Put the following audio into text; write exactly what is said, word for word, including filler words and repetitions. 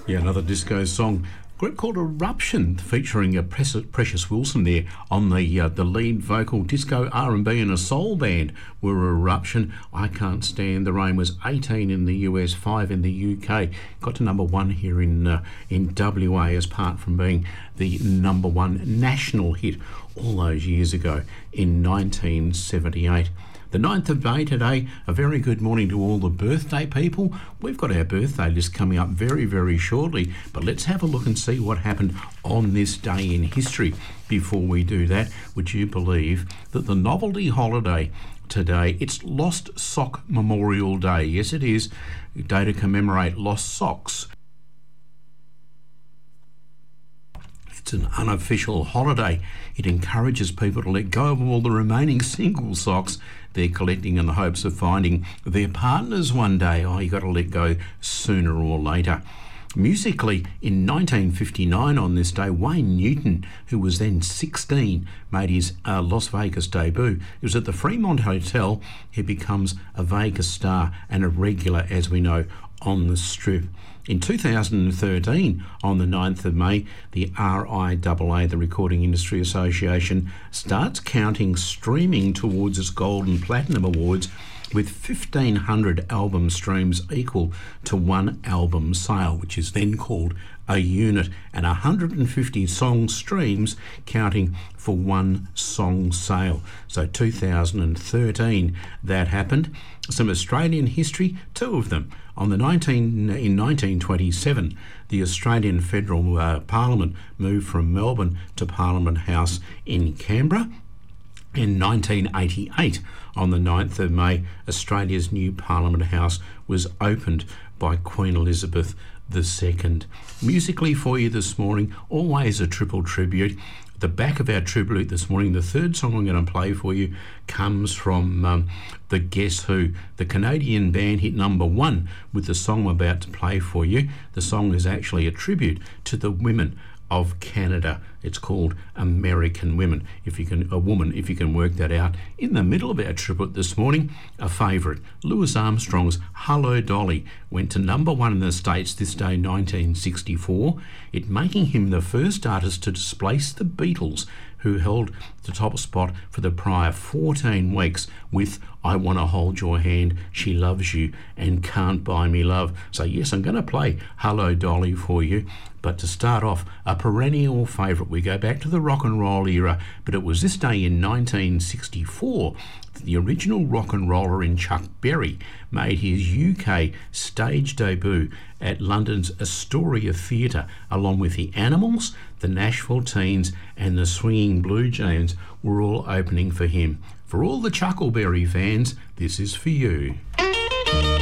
Yeah, another disco song. Group called Eruption, featuring a Precious Wilson there on the uh, the lead vocal. Disco, R and B and a soul band were Eruption. I Can't Stand the Rain was eighteen in the U S, five in the U K. Got to number one here in uh, in W A, as part from being the number one national hit all those years ago in nineteen seventy-eight. The ninth of May today. A very good morning to all the birthday people. We've got our birthday list coming up very, very shortly, but let's have a look and see what happened on this day in history. Before we do that, would you believe that the novelty holiday today, it's Lost Sock Memorial Day. Yes, it is a day to commemorate lost socks. It's an unofficial holiday. It encourages people to let go of all the remaining single socks they're collecting in the hopes of finding their partners one day. Oh, you got to let go sooner or later. Musically, in nineteen fifty-nine on this day, Wayne Newton, who was then sixteen, made his uh, Las Vegas debut. It was at the Fremont Hotel. He becomes a Vegas star and a regular, as we know, on the Strip. In two thousand thirteen, on the ninth of May, the R I A A, the Recording Industry Association, starts counting streaming towards its Gold and Platinum Awards, with fifteen hundred album streams equal to one album sale, which is then called a unit, and one hundred fifty song streams counting for one song sale. So two thousand thirteen, that happened. Some Australian history, two of them. On the nineteen in nineteen twenty-seven, the Australian Federal uh, Parliament moved from Melbourne to Parliament House in Canberra. In nineteen eighty-eight, on the ninth of May, Australia's new Parliament House was opened by Queen Elizabeth the Second. Musically for you this morning, always a triple tribute. At the back of our tribute this morning, the third song I'm going to play for you comes from um, the Guess Who. The Canadian band hit number one with the song I'm about to play for you. The song is actually a tribute to the women of Canada. It's called American Women. If you can, a woman, if you can work that out. In the middle of our tribute this morning, a favourite, Louis Armstrong's Hello Dolly, went to number one in the States this day, nineteen sixty-four, it making him the first artist to displace the Beatles, who held the top spot for the prior fourteen weeks with I Want to Hold Your Hand, She Loves You, and Can't Buy Me Love. So yes, I'm going to play Hello Dolly for you. But to start off, a perennial favourite. We go back to the rock and roll era, but it was this day in nineteen sixty-four that the original rock and roller in Chuck Berry made his U K stage debut at London's Astoria Theatre, along with the Animals, the Nashville Teens and the Swinging Blue Jays were all opening for him. For all the Chuckleberry fans, this is for you.